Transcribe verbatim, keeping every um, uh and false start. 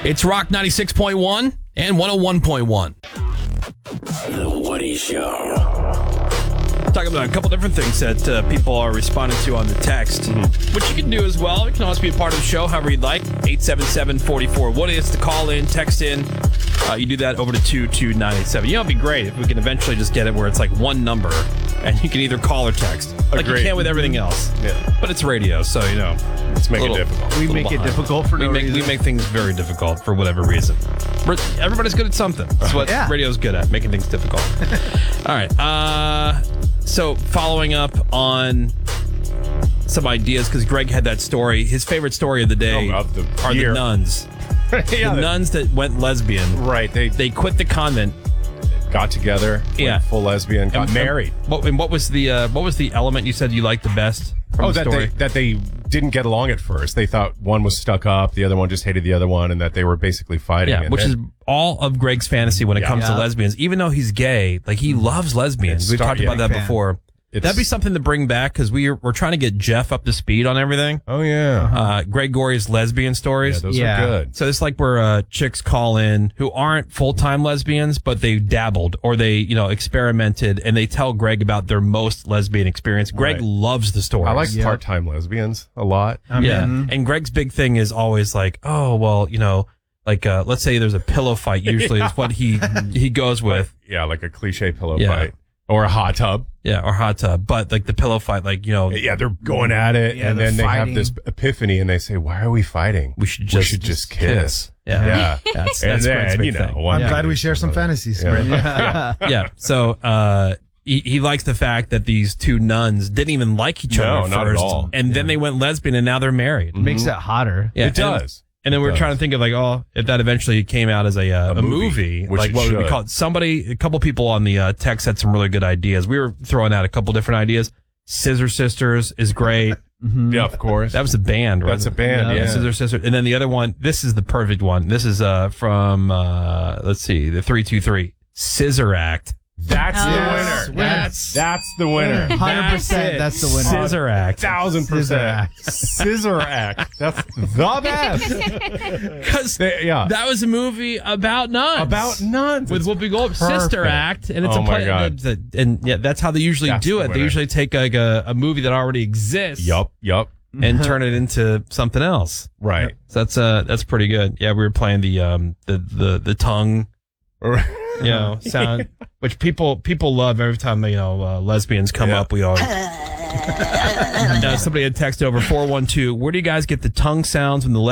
It's Rock ninety-six point one and one oh one point one. The Woody Show. Talking about a couple different things that uh, people are responding to on the text, mm-hmm. which you can do as well. You can always be a part of the show however you'd like. eight seven seven, four four Woody. It's to call in, text in. Uh, you do that over to two two nine eight seven. You know, it'd be great if we can eventually just get it where it's like one number and you can either call or text. Like Agreed. you can with everything else. Yeah. But it's radio, so, you know. Let's make little, it difficult. We make it behind. difficult for we no make, reason. We make things very difficult for whatever reason. We're, everybody's good at something. That's what Yeah. radio's good at, making things difficult. All right. Uh, so following up on some ideas, because Greg had that story. His favorite story of the day Oh, of the are year. the nuns. yeah, the they- nuns that went lesbian. Right. They They quit the convent. got together. Went Yeah. full lesbian. Got And- married. What, and what was the uh, what was the element you said you liked the best from Oh, the that story? they that they didn't get along at first. They thought one was stuck up, the other one just hated the other one, and that they were basically fighting. Yeah, And which then- is all of Greg's fantasy when it Yeah. comes to Yeah. lesbians. Even though he's gay, like he loves lesbians. It's We've start- talked about yeah, that fan. before. It's- That'd be something to bring back because we're we're trying to get Jeff up to speed on everything. Oh yeah. Uh, Greg Gorey's lesbian Yeah, stories. those Yeah. are good. So it's like where uh, chicks call in who aren't full time lesbians, but they dabbled or they you know experimented, and they tell Greg about their most lesbian experience. Greg Right. loves the stories. I like Yep. part-time lesbians a lot. Yeah. Mhm. And Greg's big thing is always like, oh, well, you know, like, uh, let's say there's a pillow fight, usually is what he, he goes with. Yeah, like a cliche pillow Yeah. fight or a hot tub. Yeah. Or hot tub. But like the pillow fight, like, you know, Yeah, they're going at it, Yeah, and they're then they fighting. have this epiphany, and they say, "Why are we fighting? we should just, should just kiss." Yeah. Yeah. That's, And that's then, Greg's big you know, thing. one I'm Yeah. glad we share some fantasies, Yeah. Greg. Yeah. So, uh, he, he likes the fact that these two nuns didn't even like each other No, at not at first, all. and then they went lesbian, and now they're married. Makes it hotter. Yeah, It and- does. And then we we're does. trying to think of like, oh, if that eventually came out as a uh, a, A movie, movie, which like it what would we should. call it? Somebody, a couple people on the uh, text had some really good ideas. We were throwing out a couple different ideas. Scissor Sisters is great. Yeah, of course. That was a band, right? That's a band, yeah. Scissor Sisters. And then the other one, this is the perfect one. This is uh from uh let's see, the three two three Scissor Act. That's Oh. the Yes, winner. winner. That's that's the winner. one hundred percent that's the winner. Scissor Act. Thousand Scissor percent. act. Scissor act. That's the best. Because They- yeah. that was a movie about nuns. About nuns. With It's Whoopi Goldberg, Sister perfect. Act, and it's Oh a my play. God. the- the- and yeah, that's how they usually That's do the it. They winner. usually take like a, a movie that already exists, Yup, yup. and turn it into something else. Right. So that's uh that's pretty good. Yeah, we were playing the um the the the tongue, you know, sound, which people people love every time you know uh, lesbians come Yeah. up. We always. uh, somebody had text over four one two. Where do you guys get the tongue sounds when the